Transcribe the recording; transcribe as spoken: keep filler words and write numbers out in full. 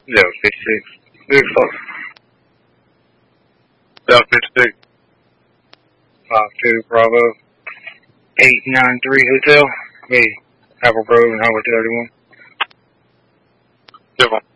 Yeah, fifty-six. Six four. Yeah, fifty-six. Five two Bravo. Eight nine three Hotel. Hey, Apple Grove and Highway thirty-one. Come on.